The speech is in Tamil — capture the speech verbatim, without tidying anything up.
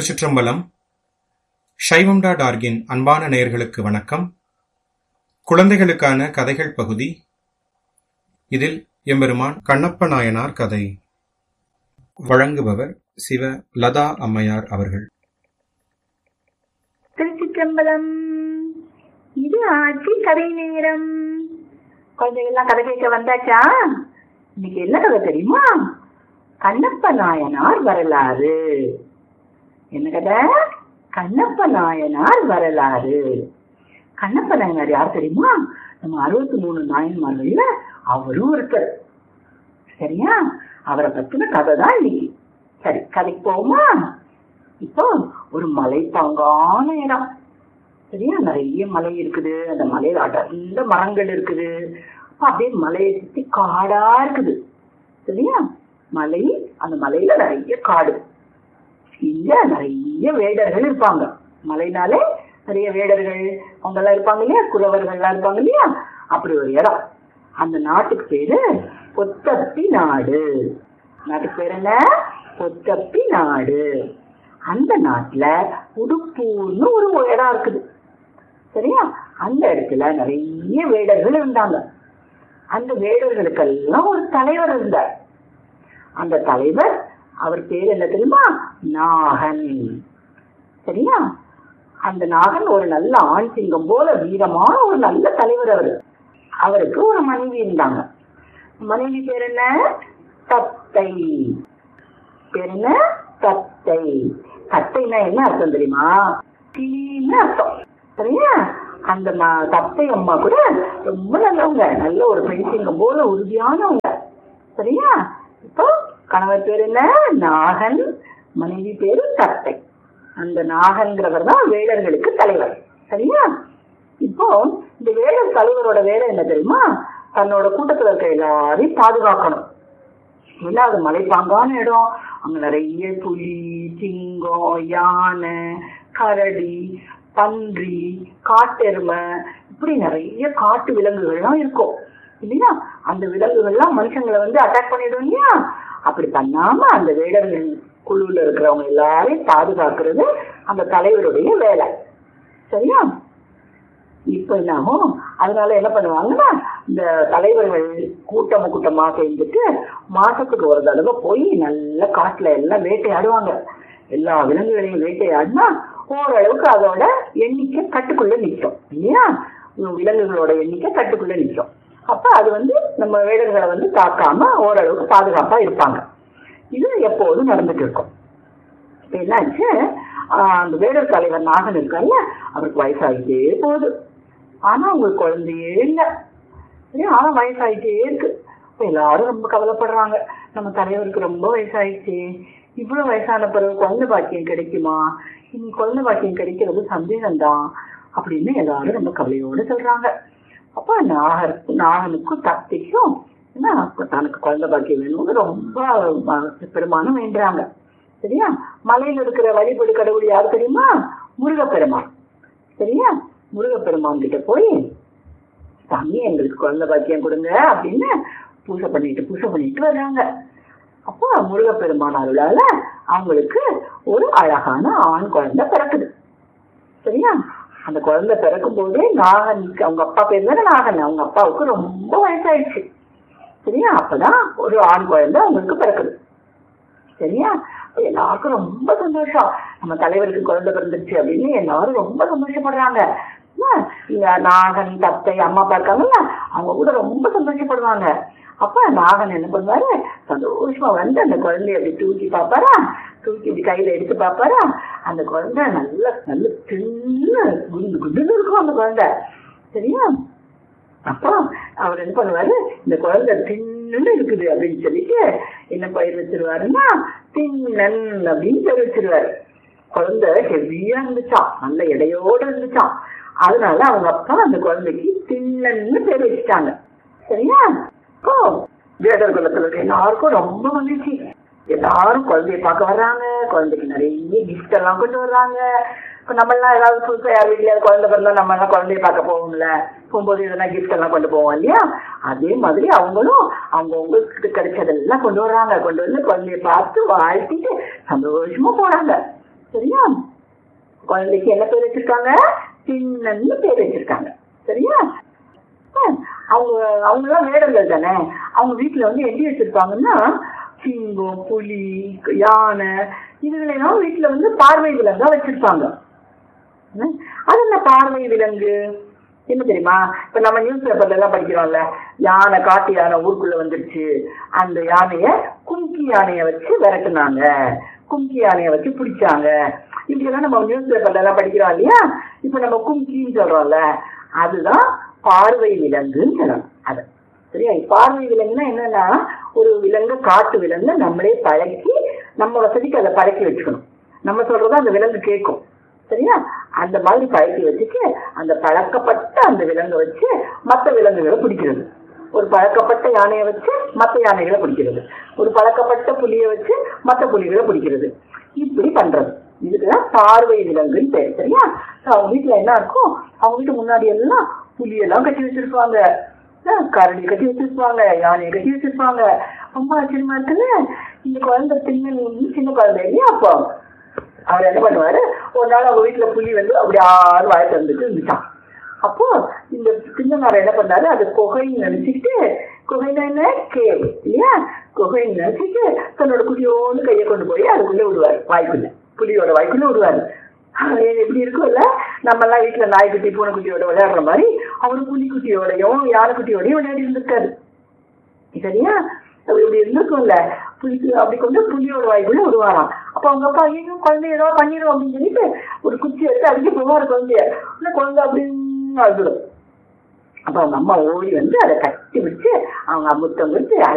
திருச்சிற்றம்பலம். சைவம் டாட் ஆர்கின் அன்பான நேயர்களுக்கு வணக்கம். குழந்தைகளுக்கான கதைகள் பகுதி. இதில் எம்பெருமான் கண்ணப்ப நாயனார் கதை. வழங்குபவர் சிவ லதா அம்மையார் அவர்கள். திருச்சிற்றம்பலம். இது ஆட்சி கதை நேரம். குழந்தைகள்லாம் கதை கேட்க வந்தாச்சா? இன்னைக்கு என்ன கதை தெரியுமா? கண்ணப்ப நாயனார் வரலாறு. என்ன கதை? கண்ணப்ப நாயனார் வரலாறு. கண்ணப்ப நாயனார் யார் தெரியுமா? நம்ம அறுபத்தி மூணு நாயன்மார்கள்ல அவரும் ஒருத்தர். சரியா? அவரை பத்தின கதை தான் இன்னைக்கு. சரி, கதைக்கு போகுமா? இப்போ ஒரு மலைப்பாங்கான இடம். சரியா? நிறைய மலை இருக்குது. அந்த மலையில அடர்ந்த மரங்கள் இருக்குது. அப்படியே மலையை சுத்தி காடா இருக்குது. சரியா? மலை, அந்த மலையில நிறைய காடு. இங்க நிறைய வேடர்கள் இருப்பாங்க. மலைனாலே நிறைய வேடர்கள் அவங்க எல்லாம் இருப்பாங்க இல்லையா? குறவர்கள் எல்லாம் இருப்பாங்க இல்லையா? அப்படி ஒரு இடம். அந்த நாட்டுக்கு பேரு பொத்தப்பி நாடு. நாட்டுக்கு பேரு என்ன? பொத்தப்பி நாடு. அந்த நாட்டுல உடுப்பூர்னு ஒரு இடம் இருக்குது. சரியா? அந்த இடத்துல நிறைய வேடர்கள் இருந்தாங்க. அந்த வேடர்களுக்கெல்லாம் ஒரு தலைவர் இருந்தார். அந்த தலைவர், அவர் பேர் என்ன தெரியுமா? நாகன். சரியா? அந்த நாகன் ஒரு நல்ல ஆண் சிங்கம் போல வீரமான ஒரு நல்ல தலைவர். அவரு அவருக்கு ஒரு மனைவி இருந்தாங்க. மனைவி பேர் என்ன? தத்தை. பேர் என்ன? தத்தை. தத்தைன்னா என்ன அர்த்தம் தெரியுமா? கிளின்னு அர்த்தம். சரியா? அந்த தத்தை அம்மா கூட ரொம்ப நல்லவங்க. நல்ல ஒரு பெண் சிங்கம் போல உறுதியானவங்க. சரியா? இப்போ கணவர் பேர் என்ன? நாகன். மனைவி பேரு தத்தை. அந்த நாகன்கிறவர் தான் வேடர்களுக்கு தலைவர். சரியா? இப்போ இந்த வேடர் தலைவரோட வேலை என்ன தெரியுமா? தன்னோட கூட்டத்துல இருக்க எல்லாரையும் பாதுகாக்கணும். ஏன்னா அது மலைப்பாங்கான இடம். அங்க நிறைய புலி, சிங்கம், யானை, கரடி, பன்றி, காட்டெருமை, இப்படி நிறைய காட்டு விலங்குகள்லாம் இருக்கும் இல்லையா? அந்த விலங்குகள்லாம் மனுஷங்களை வந்து அட்டாக் பண்ணிடும் இல்லையா? அப்படி பண்ணாம அந்த வேடர்கள் குழுல இருக்கிறவங்க எல்லாரையும் பாதுகாக்கிறது அந்த தலைவருடைய வேலை. சரியா? இப்ப என்னாகும்? அதனால என்ன பண்ணுவாங்கன்னா, இந்த தலைவர்கள் கூட்டம கூட்டமா சேர்ந்துட்டு மாசத்துக்கு ஒரு தடவை போய் நல்ல காட்டுல எல்லாம் வேட்டையாடுவாங்க. எல்லா விலங்குகளையும் வேட்டையாடினா ஓரளவுக்கு அதோட எண்ணிக்கை கட்டுக்குள்ள நிற்கும் இல்லையா? விலங்குகளோட எண்ணிக்கை கட்டுக்குள்ள நிற்கும். அப்ப அது வந்து நம்ம வேடர்களை வந்து தாக்காம ஓரளவுக்கு பாதுகாப்பா இருப்பாங்க. இது எப்போதும் நடந்துட்டு இருக்கும். இப்ப என்னாச்சு? ஆஹ் அந்த வேடர் தலைவர் நாகன் இருக்காருல்ல, அவருக்கு வயசாகிட்டே போகுது. ஆனா அவங்களுக்கு குழந்தையே இல்லை. ஆனா வயசாகிட்டே இருக்கு. இப்ப எல்லாரும் ரொம்ப கவலைப்படுறாங்க. நம்ம தலைவருக்கு ரொம்ப வயசாயிடுச்சு, இவ்வளவு வயசான பிறகு குழந்தை பாக்கியம் கிடைக்குமா? இனி குழந்தை பாக்கியம் கிடைக்கிறது சந்தேகம்தான் அப்படின்னு எல்லாரும் ரொம்ப கவலையோடு சொல்றாங்க. அப்ப நாகர் நாகனுக்கும் தத்தைக்கும் என்ன, தனக்கு குழந்தை பாக்கியம் வேணும்னு ரொம்ப பெருமானம் வேண்டுறாங்க. சரியா? மலையில இருக்கிற வழிபடு கடவுள் யாரு தெரியுமா? முருகப்பெருமான். சரியா? முருகப்பெருமான் கிட்ட போய், சாமி எங்களுக்கு குழந்தை பாக்கியம் கொடுங்க அப்படின்னு பூஜை பண்ணிட்டு பூஜை பண்ணிட்டு வர்றாங்க. அப்போ முருகப்பெருமான் அருளால அவங்களுக்கு ஒரு அழகான ஆண் குழந்தை பிறக்குது. சரியா? அந்த குழந்தை பிறக்கும் போதே நாகன், அவங்க அப்பா பேர் தானே நாகன், அவங்க அப்பாவுக்கு ரொம்ப வயசாயிடுச்சு. சரியா? அப்பதான் ஒரு ஆண் குழந்தை அவங்களுக்கு பிறக்குது. சரியா? எல்லாருக்கும் ரொம்ப சந்தோஷம். நம்ம தலைவருக்கு குழந்தை பிறந்துருச்சு அப்படின்னு எல்லாரும் ரொம்ப சந்தோஷப்படுறாங்க. நாகன், தத்தை, அம்மா அப்பா இருக்காங்கல்ல, அவங்க கூட ரொம்ப சந்தோஷப்படுவாங்க. அப்ப நாகன் என்ன பண்ணுவாரு? சந்தோஷமா வந்து அந்த குழந்தைய அப்படி தூக்கி பாப்பாரா, தூக்கி இப்படி கையில எடுத்து பாப்பாரா, அந்த குழந்தை நல்ல நல்ல சின்ன குண்டு குண்டுன்னு இருக்கும் அந்த குழந்தை. சரியா? அப்போ அவர் என்ன பண்ணுவாரு? இந்த குழந்தை தின்னு இருக்குது அப்படின்னு சொல்லிட்டு என்ன பயிர் வச்சிருவாருன்னா தின்னன் அப்படின்னு பேர் வச்சிருவாரு. குழந்தை ஹெவியா இருந்துச்சான், நல்ல எடையோட இருந்துச்சான். அதனால அவங்க அப்பா அந்த குழந்தைக்கு தின்னன்னு பேர் வச்சுட்டாங்க. சரியா? இப்போ வேடர் குலத்துல எல்லாருக்கும் ரொம்ப மகிழ்ச்சி. எல்லாரும் குழந்தைய பார்க்க வர்றாங்க. குழந்தைக்கு நிறைய கிஃப்ட் எல்லாம் கொண்டு வர்றாங்க. இப்ப நம்ம எல்லாம் ஏதாவது புதுசா யார் வீட்டுல குழந்தை பிறந்தா நம்ம எல்லாம் குழந்தைய பார்க்க போவோம்ல, போகும்போது எதனா கிஃப்ட் எல்லாம் கொண்டு போவோம் இல்லையா? அதே மாதிரி அவங்களும் அவங்க உங்களுக்கு கிடைச்சதெல்லாம் கொண்டு வர்றாங்க. கொண்டு வந்து குழந்தைய பார்த்து வாழ்த்திட்டு சந்தோஷமா போறாங்க. சரியா? குழந்தைக்கு என்ன பேர் வச்சிருக்காங்க? சின்னன்னு பேர் வச்சிருக்காங்க. சரியா? அவங்க அவங்க எல்லாம் வேடங்கள் தானே. அவங்க வீட்டுல வந்து எப்படி வச்சிருப்பாங்கன்னா, சிங்கம், புலி, யானை இதுகளெல்லாம் வீட்டுல வந்து பார்வை விலங்கா வச்சிருப்பாங்க. அது என்ன பார்வை விலங்கு என்ன தெரியுமா? இப்ப நம்ம நியூஸ் பேப்பர்ல எல்லாம் படிக்கிறோம்ல, யானை காட்டு யானை ஊருக்குள்ள வந்துருச்சு, அந்த யானைய கும்கி யானைய வச்சு விரட்டுனாங்க, கும்கி யானைய வச்சு பிடிச்சாங்க, இப்படியெல்லாம் நம்ம நியூஸ் பேப்பர்ல எல்லாம் படிக்கிறோம் இல்லையா? இப்ப நம்ம கும்கின்னு சொல்றோம்ல, அதுதான் பார்வை விலங்குன்னு சொல்லணும். அது சரியா? பார்வை விலங்குன்னா என்னன்னா, ஒரு விலங்கு காட்டு விலங்கு நம்மளே பழக்கி நம்ம வசதிக்கு அதை பழக்கி வச்சுக்கணும். நம்ம சொல்றதா அந்த விலங்கு கேட்கும். சரியா? அந்த மாதிரி பழக்கி வச்சுட்டு அந்த பழக்கப்பட்ட அந்த விலங்கை வச்சு மற்ற விலங்குகளை பிடிக்கிறது. ஒரு பழக்கப்பட்ட யானையை வச்சு மற்ற யானைகளை பிடிக்கிறது, ஒரு பழக்கப்பட்ட புலியை வச்சு மற்ற புலிகளை பிடிக்கிறது, இப்படி பண்றது. இதுக்குதான் பார்வை விலங்குன்னு பேர். சரியா? அவங்க வீட்டுல என்ன இருக்கும், அவங்க வீட்டு முன்னாடி எல்லாம் புலியெல்லாம் கட்டி வச்சிருப்பாங்க, கரடி கட்டி வச்சிருப்பாங்க, யானையை கட்டி வச்சிருப்பாங்க. ரொம்ப ஆச்சரியமா இருக்குல்ல. இந்த குழந்தை சின்ன சின்ன குழந்தை இல்லையா? அப்போ அவர் என்ன பண்ணுவாரு, ஒரு நாள் அவங்க வீட்டுல புலி வந்து அப்படி ஆறு வாய் திறந்துட்டு இருந்துச்சான். அப்போ இந்த சின்னமாரை என்ன பண்ணாரு, அது குகைன்னு நினைச்சுக்கிட்டு, குகைன்னா என்ன, கேவ் இல்லையா, குகைன்னு நினைச்சிட்டு தன்னோட குட்டியோடு கையை கொண்டு போய் அதுக்குள்ளே விடுவாரு, வாய்க்குள்ள, புலியோட வாய்க்குள்ள விடுவாரு. எப்படி இருக்கும்ல, நம்ம எல்லாம் வீட்டுல நாய்க்குட்டி பூனைக்குட்டியோட விளையாடுற மாதிரி அவரு புலிக்குட்டியோடையும் யானைக்குட்டியோடையும் விளையாடி இருந்திருக்காரு. சரியா? இப்படி இருந்திருக்கும்ல, புலி அப்படி கொண்டு புலியோட வாய்க்குள்ள விடுவாராம். அப்ப அவங்க அப்பா ஐயோ குழந்தை ஏதாவது பண்ணிடும் அப்படின்னு சொல்லிட்டு ஒரு குச்சி எடுத்து அடிக்க போவாரு குழந்தைய. குழந்தை அப்படின்னு அழுதுடும். அப்ப அவங்க அம்மா ஓடி வந்து அதை கட்டி பிடிச்சு அவங்க முத்தம் கொடுத்து